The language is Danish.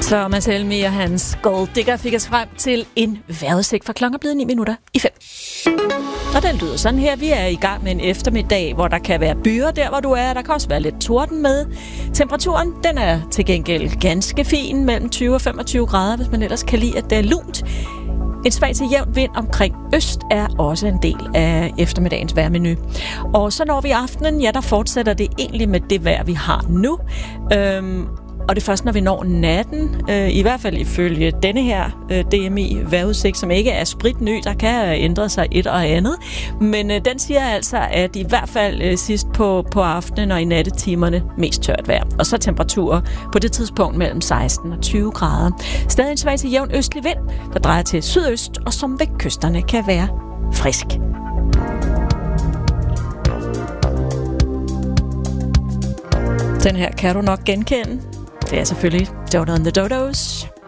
Så Mads Helmig og hans Gold Digger fik os frem til en vejrudsigt, for klokken er blevet 9:05. Og den lyder sådan her. Vi er i gang med en eftermiddag, hvor der kan være byer der, hvor du er. Der kan også være lidt torden med. Temperaturen, den er til gengæld ganske fin, mellem 20 og 25 grader, hvis man ellers kan lide, at det er lunt. En svag til jævn vind omkring øst er også en del af eftermiddagens vejrmenu. Og så når vi aftenen, ja, der fortsætter det egentlig med det vejr, vi har nu. Og det er først, når vi når natten, i hvert fald ifølge denne her DMI-vejrudsigt, som ikke er spritny, der kan ændre sig et og andet. Men den siger altså, at i hvert fald sidst på aftenen og i nattetimerne mest tørt vejr. Og så temperaturer på det tidspunkt mellem 16 og 20 grader. Stadig en svag til jævn østlig vind, der drejer til sydøst, og som ved kysterne kan være frisk. Den her kan du nok genkende. Det er selvfølgelig Dodo and the Dodos.